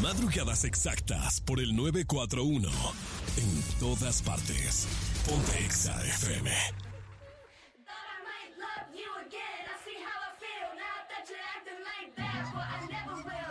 Madrugadas exactas por el 941. En todas partes. Ponte Exa FM. Thought I might love you again. I see how I feel now that you're acting like that, but I never will.